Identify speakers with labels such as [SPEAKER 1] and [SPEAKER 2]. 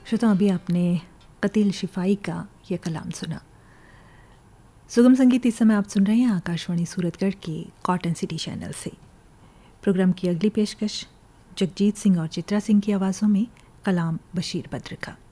[SPEAKER 1] श्रोता, अभी आपने कतील शिफाई का ये कलाम सुना। सुगम संगीत इस समय आप सुन रहे हैं आकाशवाणी सूरतगढ़ के कॉटन सिटी चैनल से। प्रोग्राम की अगली पेशकश जगजीत सिंह और चित्रा सिंह की आवाज़ों में कलाम बशीर बद्र का।